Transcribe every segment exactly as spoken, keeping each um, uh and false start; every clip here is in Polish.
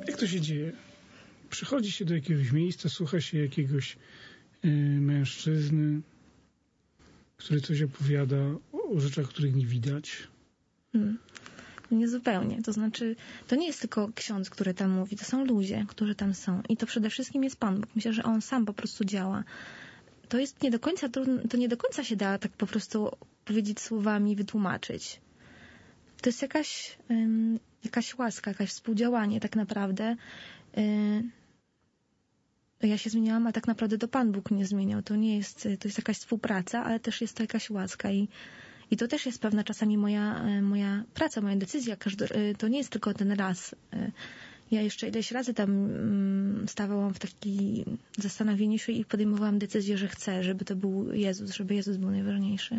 Jak to się dzieje? Przychodzi się do jakiegoś miejsca, słucha się jakiegoś y, mężczyzny, który coś opowiada o, o rzeczach, których nie widać. Hmm. Nie zupełnie. To znaczy, to nie jest tylko ksiądz, który tam mówi. To są ludzie, którzy tam są. I to przede wszystkim jest Pan Bóg. Myślę, że On sam po prostu działa. To jest nie do końca trudno, to nie do końca się da tak po prostu powiedzieć słowami, wytłumaczyć. To jest jakaś, um, jakaś łaska, jakaś współdziałanie tak naprawdę. Yy, ja się zmieniałam, a tak naprawdę to Pan Bóg mnie zmieniał. To nie jest, to jest jakaś współpraca, ale też jest to jakaś łaska i I to też jest pewna czasami moja, moja praca, moja decyzja. Każdy, to nie jest tylko ten raz. Ja jeszcze ileś razy tam stawałam w takim zastanowieniu się i podejmowałam decyzję, że chcę, żeby to był Jezus, żeby Jezus był najważniejszy.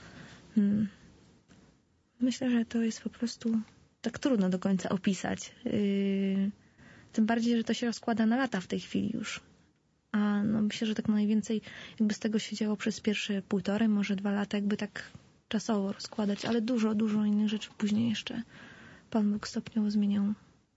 Myślę, że to jest po prostu tak trudno do końca opisać. Tym bardziej, że to się rozkłada na lata w tej chwili już. A no myślę, że tak najwięcej jakby z tego się działo przez pierwsze półtorej, może dwa lata, jakby tak czasowo rozkładać, ale dużo, dużo innych rzeczy później jeszcze Pan Bóg stopniowo zmieniał.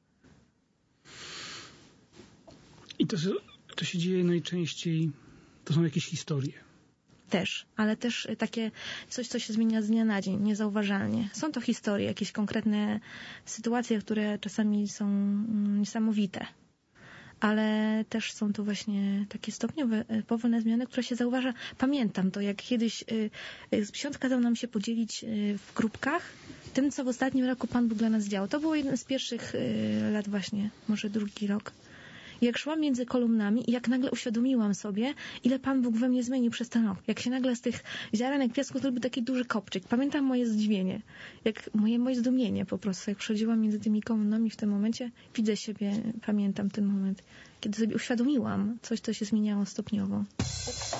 I to, to się dzieje najczęściej, to są jakieś historie. Też, ale też takie coś, co się zmienia z dnia na dzień, niezauważalnie. Są to historie, jakieś konkretne sytuacje, które czasami są niesamowite. Ale też są to właśnie takie stopniowe, powolne zmiany, które się zauważa. Pamiętam to, jak kiedyś y, ksiądz kazał nam się podzielić y, w grupkach tym, co w ostatnim roku Pan Bóg dla nas działał. To było jeden z pierwszych y, lat właśnie, może drugi rok. I jak szłam między kolumnami i jak nagle uświadomiłam sobie, ile Pan Bóg we mnie zmienił przez ten rok. Jak się nagle z tych ziarenek piasku zrobił taki duży kopczyk. Pamiętam moje zdziwienie, jak moje, moje zdumienie po prostu. Jak przechodziłam między tymi kolumnami w tym momencie, widzę siebie, pamiętam ten moment, kiedy sobie uświadomiłam coś, co się zmieniało stopniowo.